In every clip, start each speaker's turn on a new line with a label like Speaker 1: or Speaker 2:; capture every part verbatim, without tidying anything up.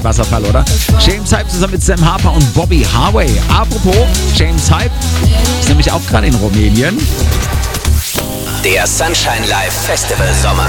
Speaker 1: Wasserfall, oder? James Hype zusammen mit Sam Harper und Bobby Harvey. Apropos, James Hype ist nämlich auch gerade in Rumänien.
Speaker 2: Der Sunshine Live Festival Sommer.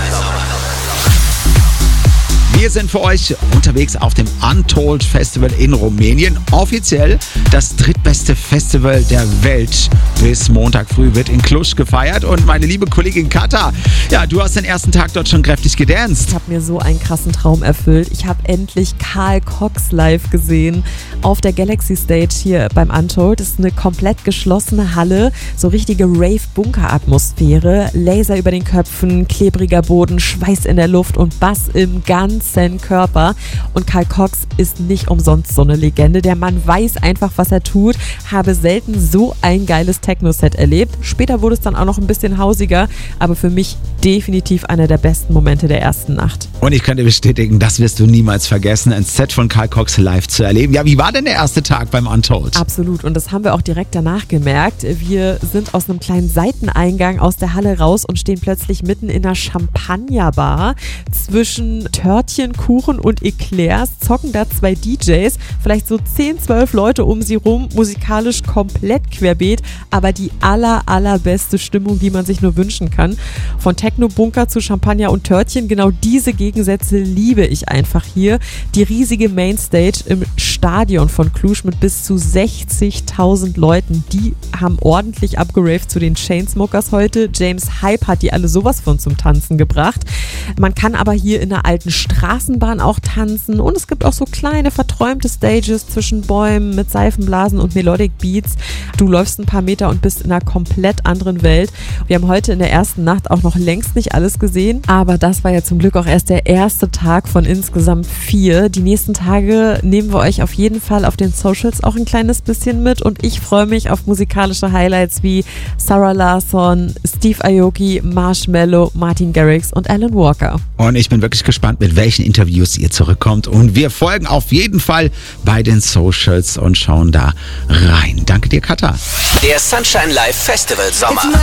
Speaker 1: Wir sind für euch unterwegs auf dem Untold Festival in Rumänien. Offiziell das drittbeste Festival der Welt. Bis Montag früh wird in Cluj gefeiert. Und meine liebe Kollegin Katha, ja, du hast den ersten Tag dort schon kräftig gedanced.
Speaker 3: Ich habe mir so einen krassen Traum erfüllt. Ich habe endlich Carl Cox live gesehen auf der Galaxy Stage hier beim Untold. Das ist eine komplett geschlossene Halle, so richtige Rave-Bunker-Atmosphäre. Laser über den Köpfen, klebriger Boden, Schweiß in der Luft und Bass im ganzen Körper. Und Carl Cox ist nicht umsonst so eine Legende. Der Mann weiß einfach, was er tut. Habe selten so ein geiles Techno-Set erlebt. Später wurde es dann auch noch ein bisschen hausiger, aber für mich definitiv einer der besten Momente der ersten Nacht.
Speaker 1: Und ich kann dir bestätigen, das wirst du niemals vergessen, ein Set von Carl Cox live zu erleben. Ja, wie war denn der erste Tag beim Untold?
Speaker 3: Absolut. Und das haben wir auch direkt danach gemerkt. Wir sind aus einem kleinen Seiteneingang aus der Halle raus und stehen plötzlich mitten in einer Champagnerbar zwischen Törtchen, Kuchen und Eclairs, zocken da zwei D Js, vielleicht so zehn, zwölf Leute um sie rum, musikalisch komplett querbeet, aber die aller, allerbeste Stimmung, die man sich nur wünschen kann. Von Techno-Bunker zu Champagner und Törtchen, genau diese Gegensätze liebe ich einfach hier. Die riesige Mainstage im Stadion von Cluj mit bis zu sechzigtausend Leuten, die haben ordentlich abgeraved zu den Chainsmokers heute. James Hype hat die alle sowas von zum Tanzen gebracht. Man kann aber hier in einer alten Straßenbahn auch tanzen und es gibt auch so kleine verträumte Stages zwischen Bäumen mit Seifenblasen und Melodic Beats. Du läufst ein paar Meter und bist in einer komplett anderen Welt. Wir haben heute in der ersten Nacht auch noch längst nicht alles gesehen, aber das war ja zum Glück auch erst der erste Tag von insgesamt vier. Die nächsten Tage nehmen wir euch auf jeden Fall auf den Socials auch ein kleines bisschen mit und ich freue mich auf musikalische Highlights wie Sarah Larsson, Steve Aoki, Marshmello, Martin Garrix und Alan Walker.
Speaker 1: Und ich bin wirklich gespannt, mit welchen Interviews ihr zurückkommt. Und wir folgen auf jeden Fall bei den Socials und schauen da rein. Danke dir, Katha.
Speaker 2: Der Sunshine Live Festival Sommer.